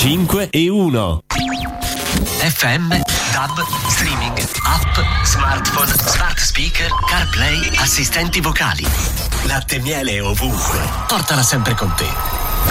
5 e 1. FM, DAB, streaming, app, smartphone, smart speaker, CarPlay, assistenti vocali. Latte e miele ovunque. Portala sempre con te.